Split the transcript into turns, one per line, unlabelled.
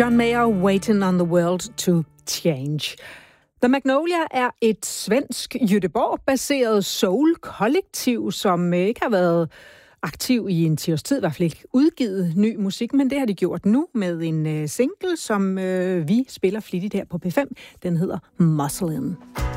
John Mayer, Waiting on the World to Change. The Magnolia er et svensk Göteborg-baseret soul-kollektiv, som ikke har været aktiv i en 10 års tid, i hvert fald ikke udgivet ny musik, men det har de gjort nu med en single, som vi spiller flittigt her på P5. Den hedder Muscle In.